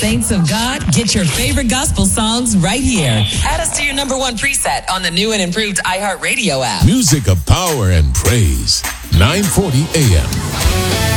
Saints of God, get your favorite gospel songs right here. Add us to your number one preset on the new and improved iHeartRadio app. Music of power and praise. 940 AM.